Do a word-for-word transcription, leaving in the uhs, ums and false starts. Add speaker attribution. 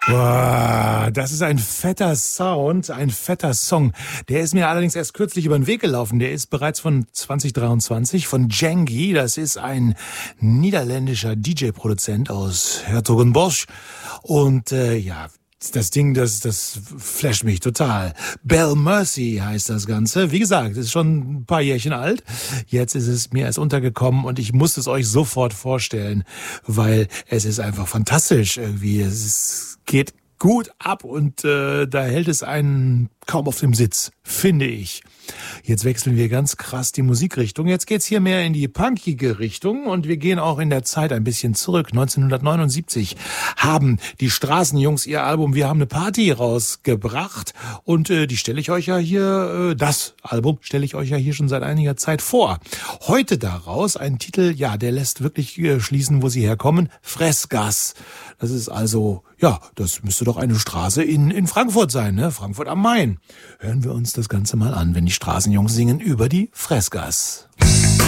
Speaker 1: Wow, das ist ein fetter Sound, ein fetter Song. Der ist mir allerdings erst kürzlich über den Weg gelaufen. Der ist bereits von zwanzig dreiundzwanzig von Djengi. Das ist ein niederländischer D J-Produzent aus Hertogenbosch. Und äh, ja, das Ding, das, das flasht mich total. Belle Mercy heißt das Ganze. Wie gesagt, es ist schon ein paar Jährchen alt. Jetzt ist es mir erst untergekommen und ich muss es euch sofort vorstellen, weil es ist einfach fantastisch irgendwie. Es ist, geht gut ab und äh, da hält es einen kaum auf dem Sitz, finde ich. Jetzt wechseln wir ganz krass die Musikrichtung. Jetzt geht's hier mehr in die punkige Richtung und wir gehen auch in der Zeit ein bisschen zurück. neunzehnhundertneunundsiebzig haben die Straßenjungs ihr Album Wir haben eine Party rausgebracht und äh, die stelle ich euch ja hier, äh, das Album stelle ich euch ja hier schon seit einiger Zeit vor. Heute daraus ein Titel, ja, der lässt wirklich äh, schließen, wo sie herkommen. Fressgas. Das ist also, ja, das müsste doch eine Straße in, in Frankfurt sein, ne? Frankfurt am Main. Hören wir uns das Ganze mal an, wenn die Straßenjungs singen über die Fressgas.